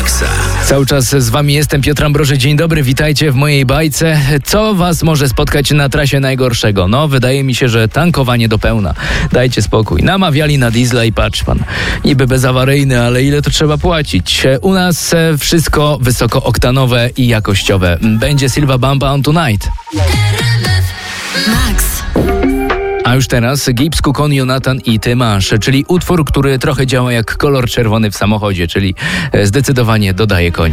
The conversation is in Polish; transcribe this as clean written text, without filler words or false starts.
Maxa. Cały czas z wami jestem, Piotr Ambroży. Dzień dobry, witajcie w mojej bajce. Co was może spotkać na trasie najgorszego? No, wydaje mi się, że tankowanie do pełna. Dajcie spokój. Namawiali na diesla i patrz pan. Niby bezawaryjny, ale ile to trzeba płacić? U nas wszystko wysokooktanowe i jakościowe. Będzie Silva Bamba on Tonight. Max. A już teraz Gibbs, Kukon, Jonathan i Ty masz, czyli utwór, który trochę działa jak kolor czerwony w samochodzie, czyli zdecydowanie dodaje konia.